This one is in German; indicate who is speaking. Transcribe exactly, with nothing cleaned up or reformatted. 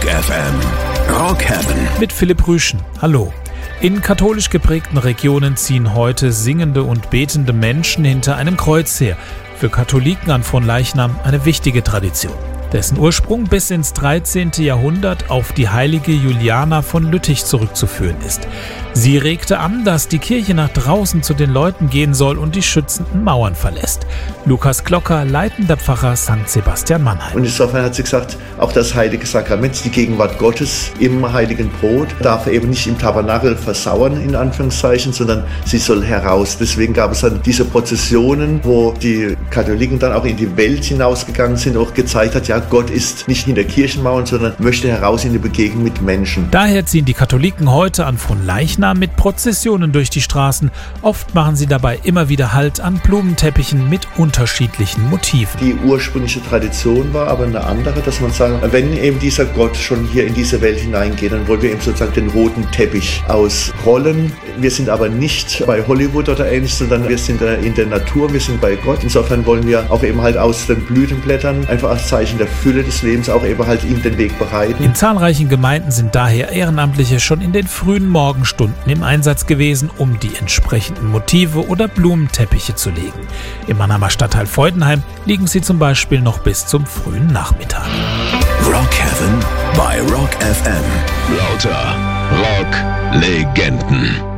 Speaker 1: Rock F M. Rock Heaven.
Speaker 2: Mit Philipp Rüschen. Hallo. In katholisch geprägten Regionen ziehen heute singende und betende Menschen hinter einem Kreuz her. Für Katholiken an Fronleichnam eine wichtige Tradition, dessen Ursprung bis ins dreizehnten Jahrhundert auf die heilige Juliana von Lüttich zurückzuführen ist. Sie regte an, dass die Kirche nach draußen zu den Leuten gehen soll und die schützenden Mauern verlässt. Lukas Glocker, leitender Pfarrer Sankt Sebastian Mannheim.
Speaker 3: Und insofern hat sie gesagt, auch das heilige Sakrament, die Gegenwart Gottes im heiligen Brot, darf eben nicht im Tabernakel versauern, in Anführungszeichen, sondern sie soll heraus. Deswegen gab es dann diese Prozessionen, wo die Katholiken dann auch in die Welt hinausgegangen sind, auch gezeigt hat, ja, Gott ist nicht hinter Kirchenmauern, sondern möchte heraus in die Begegnung mit Menschen.
Speaker 2: Daher ziehen die Katholiken heute an Fronleichnam mit Prozessionen durch die Straßen. Oft machen sie dabei immer wieder Halt an Blumenteppichen mit unterschiedlichen Motiven.
Speaker 3: Die ursprüngliche Tradition war aber eine andere, dass man sagt, wenn eben dieser Gott schon hier in diese Welt hineingeht, dann wollen wir eben sozusagen den roten Teppich ausrollen. Wir sind aber nicht bei Hollywood oder ähnliches, sondern wir sind in der Natur, wir sind bei Gott. Insofern wollen wir auch eben halt aus den Blütenblättern einfach als Zeichen der Fülle des Lebens auch eben halt ihm den Weg bereiten.
Speaker 2: In zahlreichen Gemeinden sind daher Ehrenamtliche schon in den frühen Morgenstunden im Einsatz gewesen, um die entsprechenden Motive oder Blumenteppiche zu legen. Im Mannheimer Stadtteil Freudenheim liegen sie zum Beispiel noch bis zum frühen Nachmittag.
Speaker 1: Rock Heaven bei Rock F M. Lauter Rock-Legenden.